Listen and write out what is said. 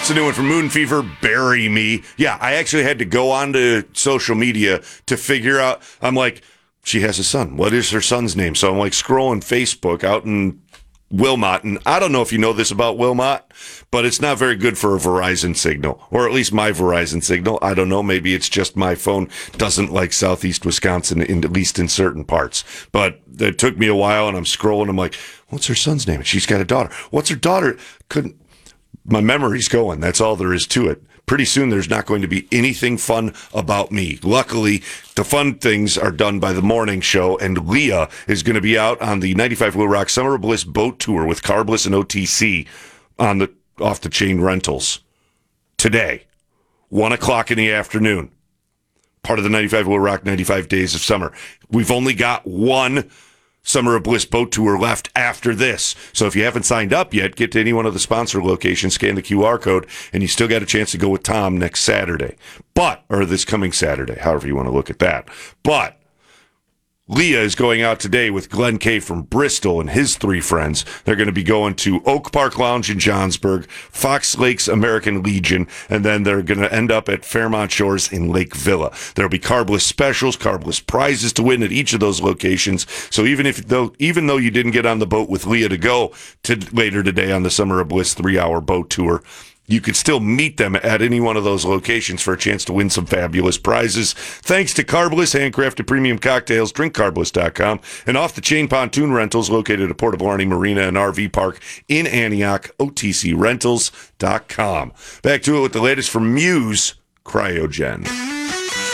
a new one from Moon Fever, Bury Me. Yeah, I actually had to go onto social media to figure out. I'm like, she has a son. What is her son's name? So I'm like scrolling Facebook out in Wilmot, and I don't know if you know this about Wilmot, but it's not very good for a Verizon signal, or at least my Verizon signal. I don't know. Maybe it's just my phone doesn't like southeast Wisconsin, at least in certain parts. But it took me a while, and I'm scrolling. I'm like, what's her son's name? And she's got a daughter. What's her daughter? My memory's going. That's all there is to it. Pretty soon, there's not going to be anything fun about me. Luckily, the fun things are done by the morning show, and Leah is going to be out on the 95 Will Rock Summer of Bliss boat tour with Carbliss and OTC on the Off the Chain Rentals today, 1 o'clock in the afternoon. Part of the 95 Will Rock 95 Days of Summer. We've only got one Summer of Bliss boat tour left after this. So if you haven't signed up yet, get to any one of the sponsor locations, scan the QR code, and you still got a chance to go with Tom next Saturday. Or this coming Saturday, however you want to look at that. But Leah is going out today with Glenn Kay from Bristol and his three friends. They're going to be going to Oak Park Lounge in Johnsburg, Fox Lakes American Legion, and then they're going to end up at Fairmont Shores in Lake Villa. There'll be Carbliss specials, Carbliss prizes to win at each of those locations. So even though you didn't get on the boat with Leah to go to later today on the Summer of Bliss 3-hour boat tour, you could still meet them at any one of those locations for a chance to win some fabulous prizes. Thanks to Carbliss, handcrafted premium cocktails, drinkcarbliss.com, and Off the Chain Pontoon Rentals located at Port of Blarney Marina and RV Park in Antioch, OTCRentals.com. Back to it with the latest from Muse, Cryogen.